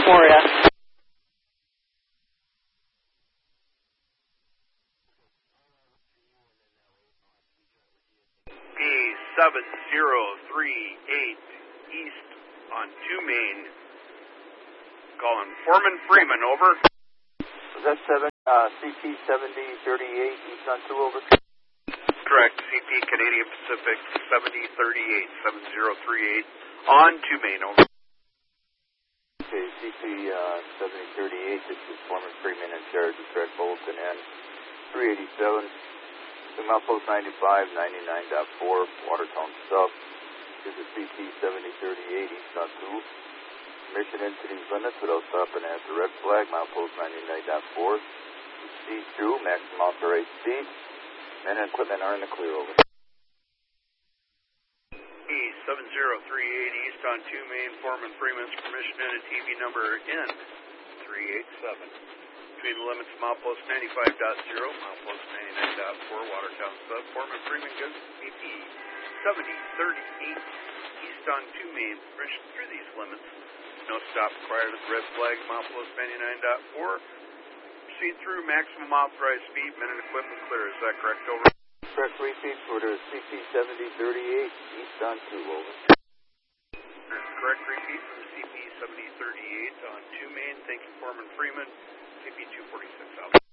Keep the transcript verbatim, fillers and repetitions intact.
for you. P seven zero three eight east on two main. Calling Foreman Freeman, over. Was that seven, uh, C P seventy thirty-eight east on two, over? Correct, C P Canadian Pacific seventy thirty-eight, seven zero three eight on two main, over. Okay, C P uh, seventy thirty-eight, this is Foreman Freeman in charge of Direct Bulletin N three eighty-seven. Milepost ninety-five, ninety-nine point four, Watertown Sub. This is C P seventy thirty-eight east on two. Mission into these limits without stopping at the red flag, milepost ninety-nine point four. Speed through, maximum authorized speed. Men and equipment are in the clear, over. P seven zero three eight east on two main, Foreman Freeman's permission and a T V number N three eighty-seven. Between the limits, milepost ninety-five point zero, milepost ninety-nine point four, Watertown Sub. Foreman Freeman gives C P seventy thirty-eight east on two main, permission through these limits. No stop required at the red flag, milepost ninety-nine point four. Proceed through, maximum authorized speed, men and equipment clear. Is that correct, over? Correct, repeat for the C P seventy thirty-eight east on two, over. Correct, repeat for the C P seventy thirty-eight on two main. Thank you, Foreman Freeman. C P two forty-six out.